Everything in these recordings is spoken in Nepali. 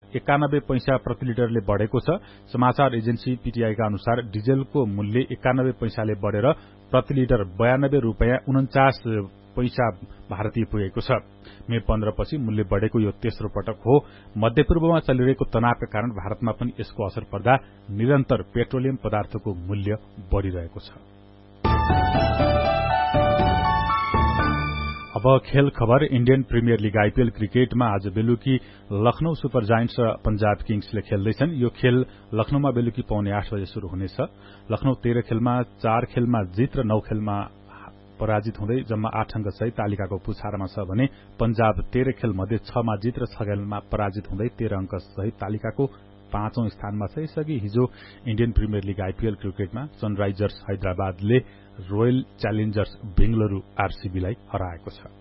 91 पैसा प्रति लिटरले बढेको छ। समाचार एजेन्सी पीटीआईका अनुसार डिजेलको मूल्य 91 पैसाले बढेर प्रति लिटर 92 रुपैयाँ 49 पैसा भारतीय पुगेको छ। मे 15 पछि मूल्य बढेको यो तेस्रो पटक हो। मध्यपूर्वमा चलिरहेको तनावका कारण भारतमा पनि यसको असर पर्दा निरन्तर पेट्रोलियम पदार्थको मूल्य बढ़िरहेको छ। अब खेल खबर। इण्डियन प्रिमियर लीग आईपीएल क्रिकेटमा आज बेलुकी लखनऊ सुपर जायन्ट्स र पंजाब किङ्सले खेल्दैछन्। यो खेल लखनऊमा बेलुकी 8:15 बजे शुरू हुनेछ। लखनऊ 13 खेलमा 4 खेलमा जित र 9 खेलमा पराजित हुँदै जम्मा 8 अंक सहित तालिकाको पुछारमा छ भने पंजाब 13 खेल मध्ये 6 मा जित र 6 खेलमा पराजित हुँदै 13 अंक सहित तालिकाको 5औं स्थानमा छ। यसअघि हिजो इण्डियन प्रिमियर लीग आईपीएल क्रिकेटमा सनराइजर्स हैदराबादले रोयल च्यालेन्जर्स बेंगलुरू आरसीबीलाई हराएको छ।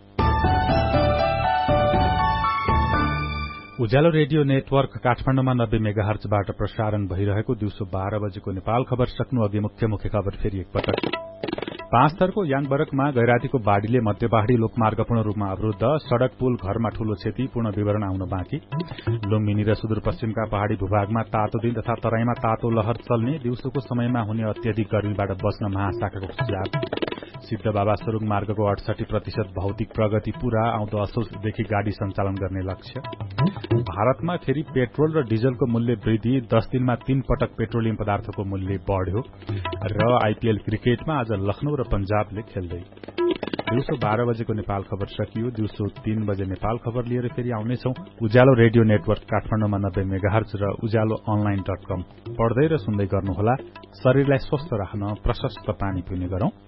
उज्यालो रेडियो नेटवर्क काठमाडौँमा 90 मेगाहर्जबाट प्रसारण भइरहेको दिउँसो 12 बजेको नेपाल खबर सक्नु अघि मुख्य खबर फेरि एकपटक। 5 थरको याङबरकमा गैरातीको बाढ़ीले मध्यपहाड़ी लोकमार्ग पूर्ण रूपमा अवरुद्ध। सड़क पुल घरमा ठूलो क्षति, पूर्ण विवरण आउन बाँकी। लुम्बिनी र सुदूरपश्चिमका पहाड़ी भूभागमा तातो दिन तथा तराईमा तातो लहर चल्ने। दिउँसोको समयमा हुने अत्याधिक गर्मीबाट बच्न महाशाखाको सुझाव। सिद्ध बाबा स्वरूप मार्गको 68% भौतिक प्रगति पूरा, आउँदो असोजदेखि गाड़ी सञ्चालन गर्ने लक्ष्य। भारतमा फेरि पेट्रोल र डिजलको मूल्य वृद्धि, 10 दिनमा 3 पटक पेट्रोलियम पदार्थको मूल्य बढ़्यो। र आईपीएल क्रिकेटमा आज लखनऊ र पंजाबले खेल्दै। दिउँसो 12 बजेको नेपाल खबर सकियो। दिउँसो 3 बजे नेपाल खबर लिएर फेरि आउनेछौं। उज्यालो रेडियो नेटवर्क काठमाडौँमा 90 मेगाहर्ज र उज्यालो online.com पढ्दै र सुन्दै गर्नुहोला। शरीरलाई स्वस्थ राख्न प्रशस्त पानी पिउने गरौं।